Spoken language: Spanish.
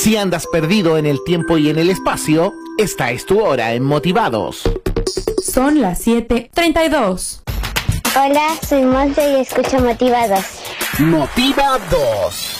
Si andas perdido en el tiempo y en el espacio, esta es tu hora en Motivados. Son las 7:32. Hola, soy Monse y escucho Motivados. Motivados.